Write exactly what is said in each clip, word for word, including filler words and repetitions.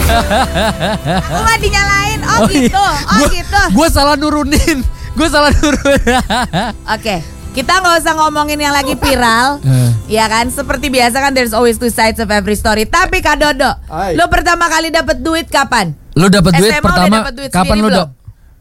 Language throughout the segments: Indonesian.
Aku gak dinyalain. Oh, Oh, gitu. iya. Oh Gua- gitu. Gue salah nurunin. Gue salah nurunin. Oke. Kita gak usah ngomongin yang lagi viral. Eh. Ya kan, seperti biasa kan there's always two sides of every story. Tapi Kak Dodo, Hai. lo pertama kali dapet duit kapan? Lu dapat duit S M A udah pertama dapet duit kapan sendiri lu, belum? Dok?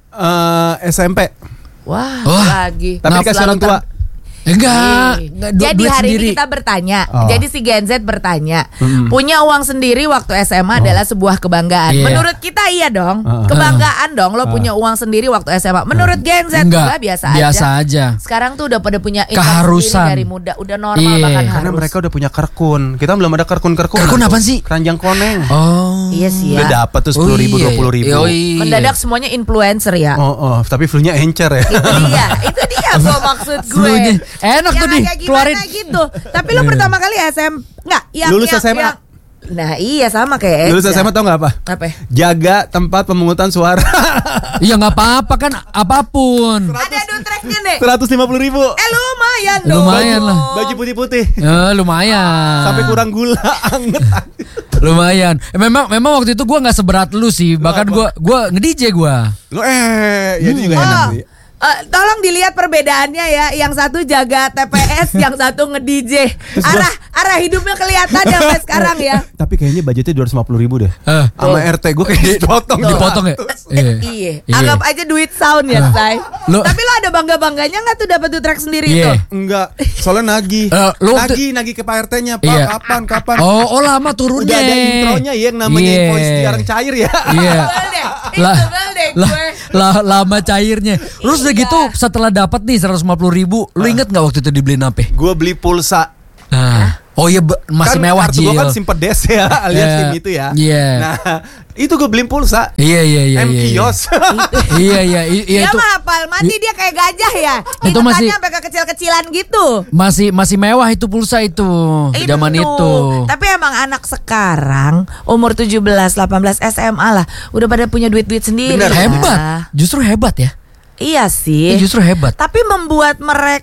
Eh, S M P. Wah, Wah. lagi. Tapi Nah, dikasih selalu orang tua. ter- Enggak, Ih. enggak du- Jadi duit hari sendiri. ini kita bertanya. Oh. Jadi si Gen Z bertanya, Hmm. punya uang sendiri waktu S M A adalah sebuah kebanggaan. Iya. Menurut kita iya dong, Uh. kebanggaan dong. Lo punya uang sendiri waktu S M A. Menurut Gen Z Enggak, enggak, biasa, biasa aja. aja. Sekarang tuh udah pada punya income Keharusan. sendiri dari muda, udah normal Iya. bahkan Karena harus. mereka udah punya kerkun. Kita belum ada kerkun-kerkun. Kerkun apaan sih? Keranjang koneng. Oh. Iya sih Udah ya. dapat tuh sepuluh ribu, dua puluh ribu. Oh, iya. Mendadak semuanya influencer ya. Oh, oh, tapi fullnya encer ya. Itu dia, itu dia gua maksud gue. Flu-nya. Enak Yang tuh nih, agak gimana keluarin. gitu. Tapi lo pertama kali S M enggak? Yang, Lulus yang, S M A. yang- Nah iya sama kayak Lulus Eja. S M A tau gak apa? Apa? Jaga tempat pemungutan suara. Iya nggak apa-apa kan apapun. Ada duitreknya nih. seratus lima puluh ribu. Eh lumayan dong. Lumayan lah. Baju putih-putih. Eh, lumayan. Sampai kurang gula, anget. Lumayan. Eh, memang memang waktu itu gua nggak seberat lu sih. Bahkan Apa? gua gua nge-D J gua. Lo eh, ya itu juga Oh, enak sih. eh, tolong dilihat perbedaannya ya. Yang satu jaga T P S, yang satu nge-D J. Arah arah hidupnya kelihatan ya sampai sekarang ya. Tapi kayaknya budgetnya dua ratus lima puluh ribu deh. Eh, Sama R T gue kayak dipotong. dipotong ya? Iya. Iya, Iya. anggap aja duit sound ya, Nah, Say. lu- Tapi lo ada bangga-bangganya nggak tuh dapat duit track sendiri Iya. itu? Enggak, soalnya nagih. Eh, lu waktu- nagih, nagih ke Pak R T-nya, Pak. Iya. Kapan, kapan? Oh, oh lama turunnya. Udah ada intronya ya yang namanya Iya. invoice jarang cair ya. Iya. Sebel deh, ih, Lah, sebel deh lah, gue. lah, lama cairnya. Terus udah Iya. gitu setelah dapat nih seratus lima puluh ribu, lu inget nggak waktu itu dibeliin apa? Gue beli pulsa. Nah, oh iya be- masih Kan mewah kartu Jil. gue kan simpen des ya, alias Iya. SIM itu ya. Iya. Nah, itu gue beliin pulsa. Iya iya iya. M iya, iya. kios. Iya iya i- iya Dia itu mah hafal, mati dia kayak gajah ya. Itu masih- Ikutannya sampai kekecil-kecilan gitu. masih masih mewah itu pulsa itu zaman itu. Tapi emang anak sekarang umur tujuh belas, delapan belas S M A lah udah pada punya duit-duit sendiri. Bener. lah. Hebat, justru hebat ya. Iya sih. Eh, justru hebat. Tapi membuat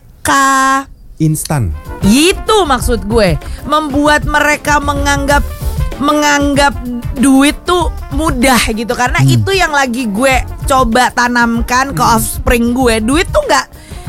mereka Instan. itu maksud gue, membuat mereka menganggap menganggap duit tuh mudah gitu karena Hmm. itu yang lagi gue coba tanamkan ke offspring gue. Duit tuh nggak,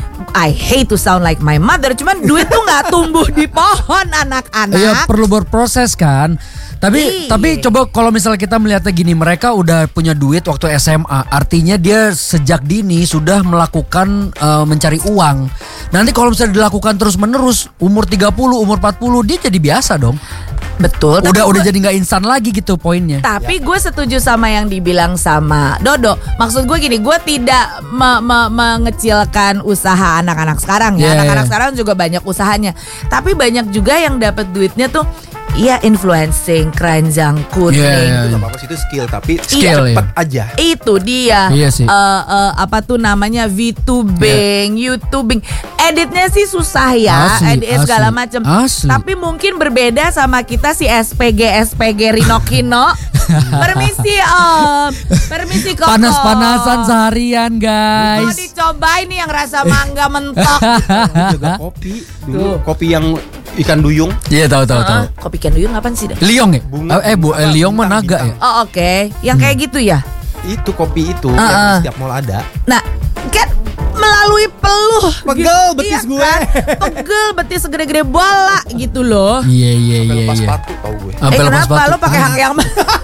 I hate to sound like my mother, cuman duit tuh nggak tumbuh di pohon anak-anak. Iya perlu berproses kan. Tapi Iya. tapi coba kalau misalnya kita melihatnya gini, mereka udah punya duit waktu S M A, artinya dia sejak dini sudah melakukan eh, mencari uang. Nanti kalau misalnya dilakukan terus menerus, umur tiga puluh, umur empat puluh dia jadi biasa dong. Betul. tapi Udah udah gue- jadi nggak instan lagi gitu poinnya. Tapi gue setuju sama yang dibilang sama Dodo. Maksud gue gini, gue tidak me- me- mengecilkan usaha anak-anak sekarang ya. Yeah, Anak-anak yeah. sekarang juga banyak usahanya. Tapi banyak juga yang dapat duitnya tuh, iya influencing, keranjang kuning. Yeah, yeah, Itu yeah. gak apa-apa sih, itu skill, tapi Skill, cepet ya. aja. Itu dia. Iya sih. Eh, eh, apa tuh namanya VTubing, YouTubing. Editnya sih susah ya, Asli, edit segala asli, macam. asli. Tapi mungkin berbeda sama kita si S P G S P G Rino Kino. Permisi Om, permisi Koko. Panas-panasan seharian Mau guys. dicobain nih yang rasa mangga mentok. Aku jaga kopi. Dulu kopi yang ikan duyung. Iya tahu tahu tahu. Heeh, kopi ikan duyung apaan sih dah? Liong ya? Bunga- eh bu, eh, apa, Liong mah bintang, naga ya. bintang. Oh oke, yang kayak gitu ya. Itu kopi itu Ah, yang ah. di setiap mall ada. Nah, kan melalui peluh. Pegel gitu. betis Iya gue. kan? Pegel betis segede-gede bola gitu loh. Iya iya Sampai iya lepas iya. sepatu tau gue. Sampai eh lepas kenapa sepatu. lo pakai hak yang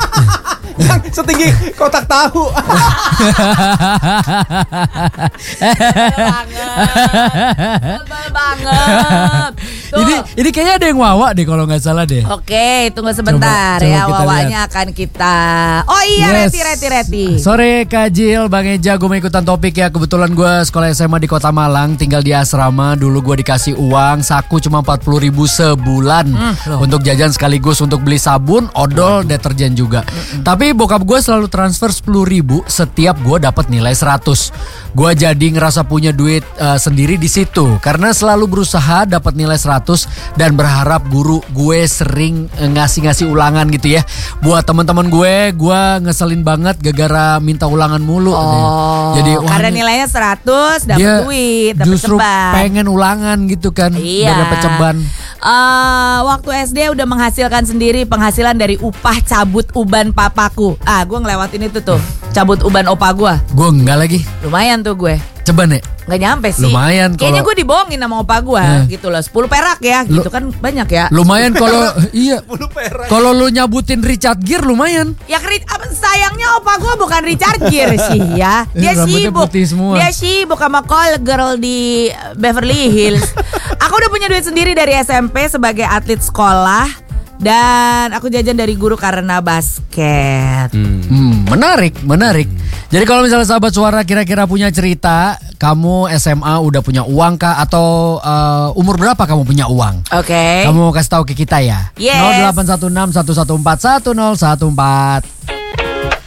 Yang setinggi kotak tahu. Sebel banget. Tuh. Ini ini kayaknya ada yang wawa deh kalau nggak salah deh. Oke, tunggu sebentar Coba- coba ya. kita Wawanya akan kita. Oh iya, Yes. Reti, Reti, Reti. Sore Kak Jil, Bang Eja, gue mau ikutan topik ya. Kebetulan gue sekolah S M A di Kota Malang, tinggal di asrama. Dulu gue dikasih uang saku cuma empat puluh ribu sebulan untuk jajan sekaligus untuk beli sabun, odol, deterjen juga. Tapi bokap gue selalu transfer sepuluh ribu setiap gue dapat nilai seratus. Gue jadi ngerasa punya duit eh, sendiri di situ karena selalu berusaha dapat nilai seratus dan berharap guru gue sering eh, ngasih-ngasih ulangan gitu ya. Buat teman-teman gue, gue ngeselin banget gara-gara minta ulangan mulu. Oh, Jadi wah, karena ini- nilainya seratus dapat dia duit, dapat justru ceban. pengen ulangan gitu kan, Iya. biar dapat ceban. Eh, waktu S D udah menghasilkan sendiri penghasilan dari upah cabut uban papaku. Ah, gue ngelewatin itu tuh. Cabut uban opa gue. Gue enggak lagi. Lumayan tuh gue. Coba nih. Nggak nyampe sih. Lumayan Kayaknya kalau- gue dibohongin sama opa gue Eh. gitu loh. sepuluh perak ya. Gitu kan banyak ya. Lumayan kalau iya. sepuluh perak. Kalau lu nyabutin Richard Gere lumayan. Ya keri- apa, sayangnya opa gue bukan Richard Gere sih ya. Dia Eh, rambutnya sibuk. putih semua. Dia sibuk sama call girl di Beverly Hills. Aku udah punya duit sendiri dari S M P sebagai atlet sekolah. Dan aku jajan dari guru karena basket. Hmm, menarik, menarik. Jadi kalau misalnya sahabat suara kira-kira punya cerita, kamu S M A udah punya uang kah atau uh, umur berapa kamu punya uang? Oke. Kamu kasih tahu ke kita ya. Yes. nol delapan satu enam satu satu empat satu nol satu empat.